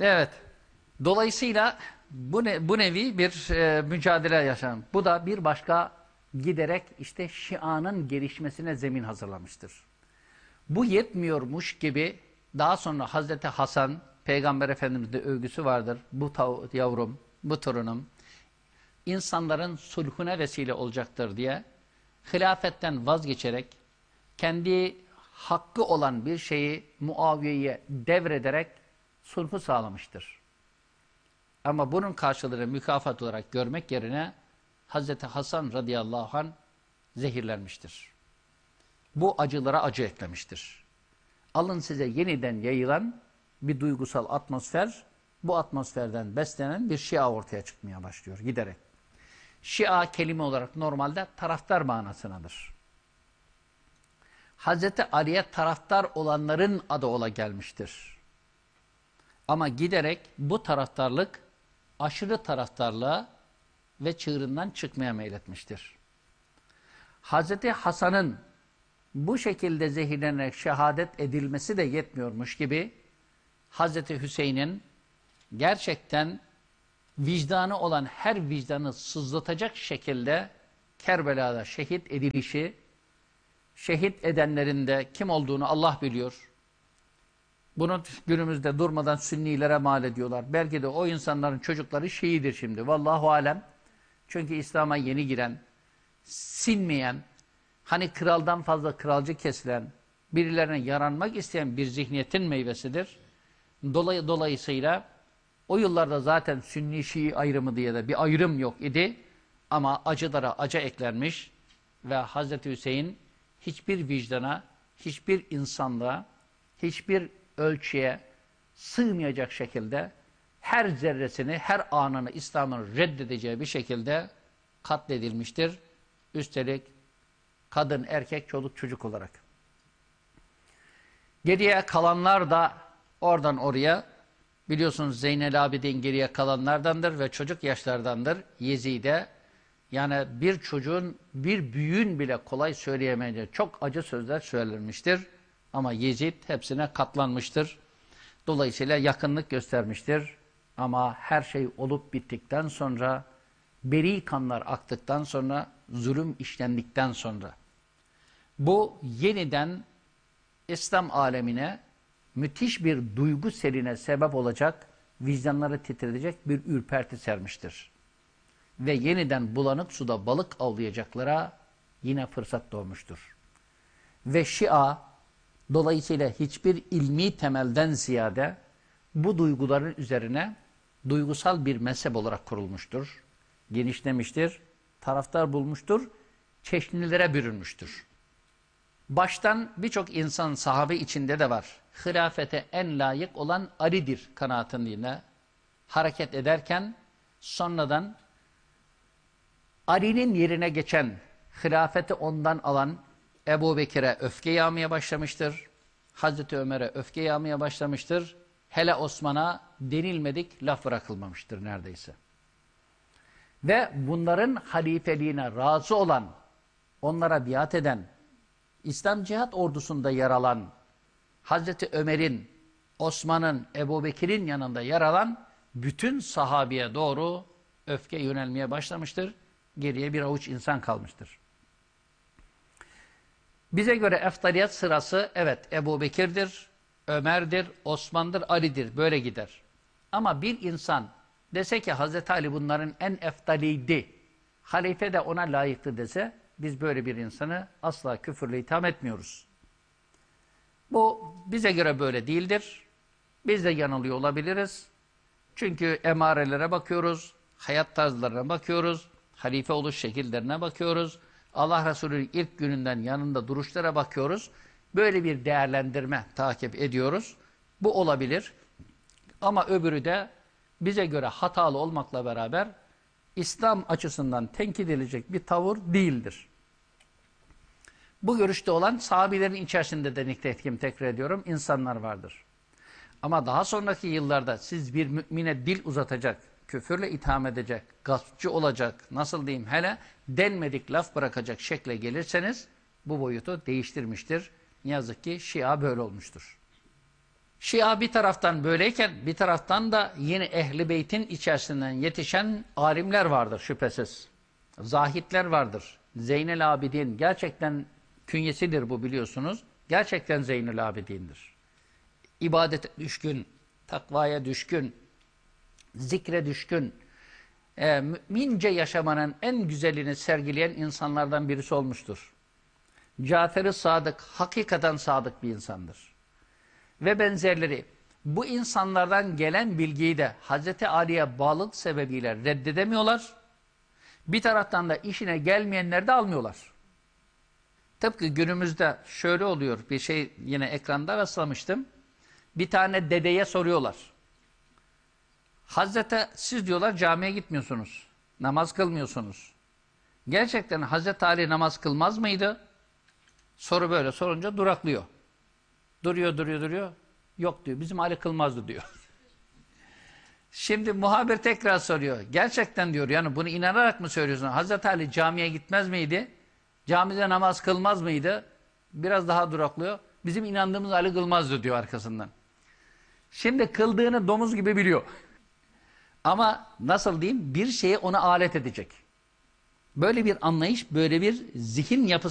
Evet. Dolayısıyla bu nevi bir mücadele yaşanmış. Bu da bir başka giderek işte Şia'nın gelişmesine zemin hazırlamıştır. Bu yetmiyormuş gibi daha sonra Hazreti Hasan, Peygamber Efendimiz'de övgüsü vardır. Bu yavrum, bu torunum insanların sulhuna vesile olacaktır diye hilafetten vazgeçerek kendi hakkı olan bir şeyi Muaviye'ye devrederek sulhu sağlamıştır. Ama bunun karşılığını mükafat olarak görmek yerine Hazreti Hasan radıyallahu anh zehirlenmiştir. Bu acılara acı eklemiştir. Alın size yeniden yayılan bir duygusal atmosfer, bu atmosferden beslenen bir Şia ortaya çıkmaya başlıyor giderek. Şia kelime olarak normalde taraftar manasındadır. Hazreti Ali'ye taraftar olanların adı ola gelmiştir. Ama giderek bu taraftarlık aşırı taraftarlığa ve çığırından çıkmaya meyletmiştir. Hazreti Hasan'ın bu şekilde zehirlenerek şehadet edilmesi de yetmiyormuş gibi Hazreti Hüseyin'in gerçekten vicdanı olan her vicdanı sızlatacak şekilde Kerbela'da şehit edilişi, şehit edenlerin de kim olduğunu Allah biliyor. Bunu günümüzde durmadan Sünnilere mal ediyorlar. Belki de o insanların çocukları Şii'dir şimdi. Vallahu alem. Çünkü İslam'a yeni giren, sinmeyen, hani kraldan fazla kralcı kesilen, birilerine yaranmak isteyen bir zihniyetin meyvesidir. Dolayısıyla o yıllarda zaten Sünni Şii ayrımı diye de bir ayrım yok idi. Ama acılara acı eklenmiş ve Hazreti Hüseyin hiçbir vicdana, hiçbir insanlığa, hiçbir ölçüye sığmayacak şekilde her zerresini, her anını İslam'ın reddedeceği bir şekilde katledilmiştir. Üstelik kadın, erkek, çoluk, çocuk olarak. Geriye kalanlar da oradan oraya, biliyorsunuz Zeynel Abidin geriye kalanlardandır ve çocuk yaşlardandır. Yezid'e, yani bir çocuğun, bir büyüğün bile kolay söyleyemeyeceği çok acı sözler söylenmiştir. Ama Yezid hepsine katlanmıştır. Dolayısıyla yakınlık göstermiştir. Ama her şey olup bittikten sonra, beri kanlar aktıktan sonra, zulüm işlendikten sonra, bu yeniden İslam alemine müthiş bir duygu seline sebep olacak, vicdanları titredecek bir ürperti sermiştir. Ve yeniden bulanık suda balık avlayacaklara yine fırsat doğmuştur. Ve Şia dolayısıyla hiçbir ilmi temelden ziyade bu duyguların üzerine duygusal bir mezhep olarak kurulmuştur. Genişlemiştir, taraftar bulmuştur, çeşnilere bürünmüştür. Baştan birçok insan sahabe içinde de var. Hilafete en layık olan Ali'dir kanaatinde hareket ederken sonradan Ali'nin yerine geçen, hilafeti ondan alan Ebu Bekir'e öfke yağmaya başlamıştır. Hazreti Ömer'e öfke yağmaya başlamıştır. Hele Osman'a denilmedik laf bırakılmamıştır neredeyse. Ve bunların halifeliğine razı olan, onlara biat eden, İslam Cihat ordusunda yer alan, Hazreti Ömer'in, Osman'ın, Ebu Bekir'in yanında yer alan bütün sahabeye doğru öfke yönelmeye başlamıştır. Geriye bir avuç insan kalmıştır. Bize göre eftaliyet sırası evet Ebu Bekir'dir, Ömer'dir, Osman'dır, Ali'dir. Böyle gider. Ama bir insan dese ki Hazreti Ali bunların en eftaliydi, halife de ona layıktı dese, biz böyle bir insanı asla küfürle itham etmiyoruz. Bu bize göre böyle değildir. Biz de yanılıyor olabiliriz. Çünkü emarelere bakıyoruz, hayat tarzlarına bakıyoruz, halife oluş şekillerine bakıyoruz, Allah Resulü'nün ilk gününden yanında duruşlara bakıyoruz. Böyle bir değerlendirme takip ediyoruz. Bu olabilir. Ama öbürü de bize göre hatalı olmakla beraber İslam açısından tenkit edilecek bir tavır değildir. Bu görüşte olan sahabilerin içerisinde de nitekim tekrar ediyorum insanlar vardır. Ama daha sonraki yıllarda siz bir mümine dil uzatacak, küfürle itham edecek, gaspçı olacak, nasıl diyeyim hele denmedik laf bırakacak şekle gelirseniz bu boyutu değiştirmiştir. Ne yazık ki Şia böyle olmuştur. Şia bir taraftan böyleyken bir taraftan da yine Ehl-i Beyt'in içerisinden yetişen alimler vardır şüphesiz. Zahitler vardır. Zeynel Abidin gerçekten künyesidir bu, biliyorsunuz. Gerçekten Zeynel Abidin'dir. İbadete düşkün, takvaya düşkün, zikre düşkün, mümince yaşamanın en güzelini sergileyen insanlardan birisi olmuştur. Cafer-i Sadık hakikaten sadık bir insandır. Ve benzerleri. Bu insanlardan gelen bilgiyi de Hazreti Ali'ye bağlılık sebebiyle reddedemiyorlar. Bir taraftan da işine gelmeyenleri de almıyorlar. Tıpkı günümüzde şöyle oluyor, bir şey yine ekranda rastlamıştım. Bir tane dedeye soruyorlar. Hazreti, siz diyorlar camiye gitmiyorsunuz, namaz kılmıyorsunuz. Gerçekten Hazreti Ali namaz kılmaz mıydı? Soru böyle sorunca duraklıyor. Duruyor. Yok diyor, bizim Ali kılmazdı diyor. Şimdi muhabir tekrar soruyor. Gerçekten diyor, yani bunu inanarak mı söylüyorsun? Hazreti Ali camiye gitmez miydi? Camide namaz kılmaz mıydı? Biraz daha duraklıyor. Bizim inandığımız Ali kılmazdı diyor arkasından. Şimdi kıldığını domuz gibi biliyor. Ama nasıl diyeyim? Bir şeye ona alet edecek. Böyle bir anlayış, böyle bir zihin yapısı